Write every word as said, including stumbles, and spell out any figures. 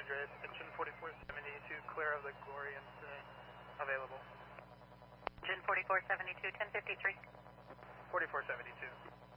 Andreas, engine forty-four seventy-two, clear of the Glory incident, available. Engine forty-four seventy-two, ten fifty-three. forty-four seventy-two.